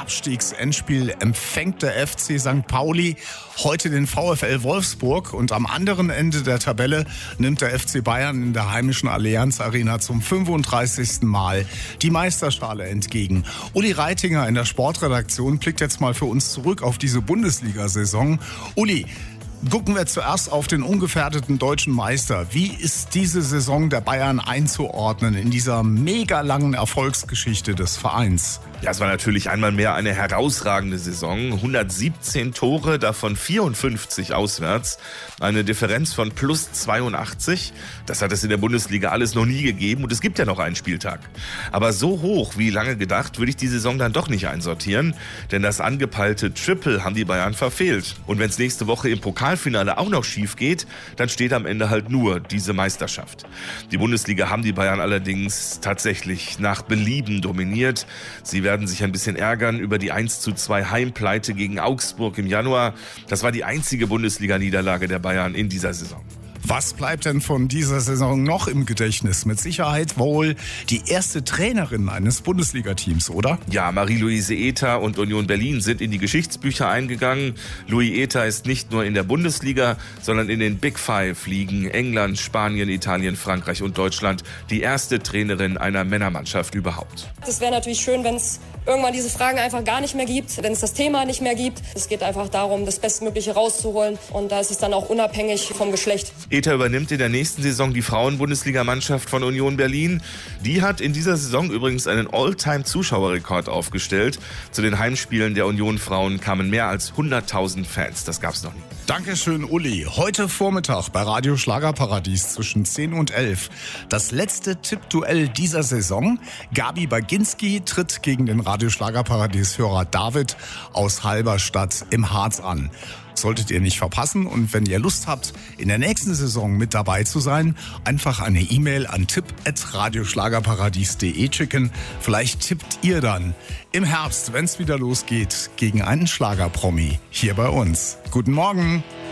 Abstiegsendspiel empfängt der FC St. Pauli heute den VfL Wolfsburg und am anderen Ende der Tabelle nimmt der FC Bayern in der heimischen Allianz Arena zum 35. Mal die Meisterschale entgegen. Uli Reitinger in der Sportredaktion blickt jetzt mal für uns zurück auf diese Bundesliga-Saison. Uli, gucken wir zuerst auf den ungefährdeten deutschen Meister. Wie ist diese Saison der Bayern einzuordnen in dieser mega langen Erfolgsgeschichte des Vereins? Ja, es war natürlich einmal mehr eine herausragende Saison. 117 Tore, davon 54 auswärts. Eine Differenz von plus 82. Das hat es in der Bundesliga alles noch nie gegeben. Und es gibt ja noch einen Spieltag. Aber so hoch wie lange gedacht, würde ich die Saison dann doch nicht einsortieren. Denn das angepeilte Triple haben die Bayern verfehlt. Und wenn es nächste Woche im Pokalfinale auch noch schief geht, dann steht am Ende halt nur diese Meisterschaft. Die Bundesliga haben die Bayern allerdings tatsächlich nach Belieben dominiert. Sie werden sich ein bisschen ärgern über die 1:2 Heimpleite gegen Augsburg im Januar. Das war die einzige Bundesliga-Niederlage der Bayern in dieser Saison. Was bleibt denn von dieser Saison noch im Gedächtnis? Mit Sicherheit wohl die erste Trainerin eines Bundesliga-Teams, oder? Ja, Marie-Louise Ether und Union Berlin sind in die Geschichtsbücher eingegangen. Louis Ether ist nicht nur in der Bundesliga, sondern in den Big Five liegen England, Spanien, Italien, Frankreich und Deutschland die erste Trainerin einer Männermannschaft überhaupt. Es wäre natürlich schön, wenn es irgendwann diese Fragen einfach gar nicht mehr gibt, wenn es das Thema nicht mehr gibt. Es geht einfach darum, das Bestmögliche rauszuholen und da ist es dann auch unabhängig vom Geschlecht. Ether übernimmt in der nächsten Saison die Frauen-Bundesliga-Mannschaft von Union Berlin. Die hat in dieser Saison übrigens einen All-Time-Zuschauerrekord aufgestellt. Zu den Heimspielen der Union-Frauen kamen mehr als 100.000 Fans. Das gab's noch nie. Dankeschön, Uli. Heute Vormittag bei Radio Schlagerparadies zwischen 10 und 11. Das letzte Tippduell dieser Saison. Gabi Baginski tritt gegen den Radio Schlagerparadies-Hörer David aus Halberstadt im Harz an. Solltet ihr nicht verpassen und wenn ihr Lust habt, in der nächsten Saison mit dabei zu sein, einfach eine E-Mail an tipp@radioschlagerparadies.de schicken. Vielleicht tippt ihr dann im Herbst, wenn es wieder losgeht, gegen einen Schlagerpromi hier bei uns. Guten Morgen!